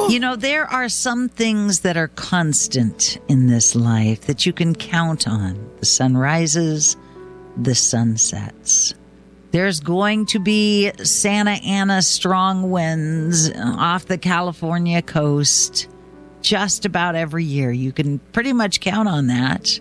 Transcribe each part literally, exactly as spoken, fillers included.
You know, there are some things that are constant in this life that you can count on. The sun rises, the sun sets. There's going to be Santa Ana strong winds off the California coast just about every year. You can pretty much count on that.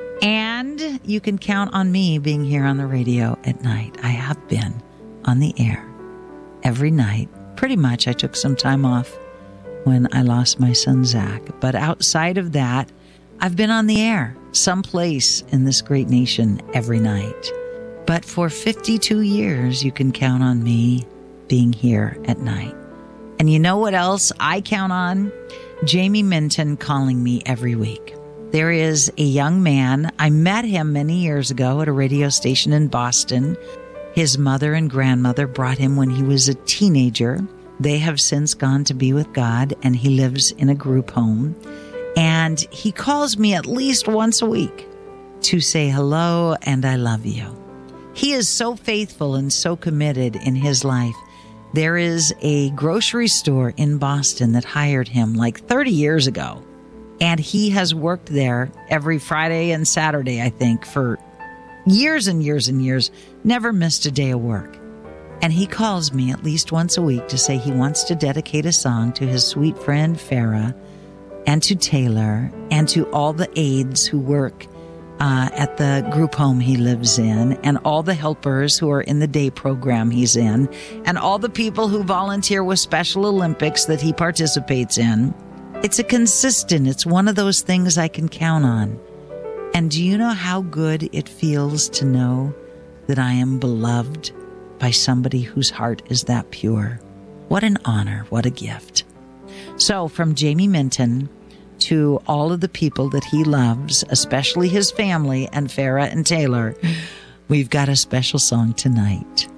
And you can count on me being here on the radio at night. I have been on the air every night. Pretty much. I took some time off when I lost my son, Zach. But outside of that, I've been on the air someplace in this great nation every night. But for fifty-two years, you can count on me being here at night. And you know what else I count on? Jamie Minton calling me every week. There is a young man. I met him many years ago at a radio station in Boston. His mother and grandmother brought him when he was a teenager. They have since gone to be with God, and he lives in a group home. And he calls me at least once a week to say hello and I love you. He is so faithful and so committed in his life. There is a grocery store in Boston that hired him like thirty years ago. And he has worked there every Friday and Saturday, I think, for years and years and years, never missed a day of work. And he calls me at least once a week to say he wants to dedicate a song to his sweet friend Farah and to Taylor and to all the aides who work uh, at the group home he lives in, and all the helpers who are in the day program he's in, and all the people who volunteer with Special Olympics that he participates in. It's a consistent, it's one of those things I can count on. And do you know how good it feels to know that I am beloved by somebody whose heart is that pure? What an honor, what a gift. So from Jamie Minton to all of the people that he loves, especially his family and Farah and Taylor, we've got a special song tonight.